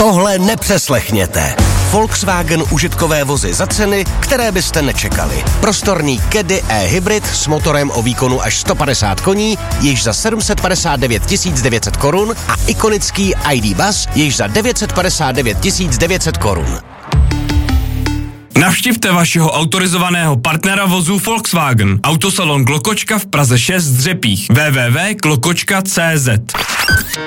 Tohle nepřeslechněte. Volkswagen užitkové vozy za ceny, které byste nečekali. Prostorný Caddy e-hybrid s motorem o výkonu až 150 koní, již za 759 900 korun a ikonický ID Buzz, již za 959 900 korun. Navštivte vašeho autorizovaného partnera vozů Volkswagen. Autosalon Klokočka v Praze 6 Dřepích. www.klokočka.cz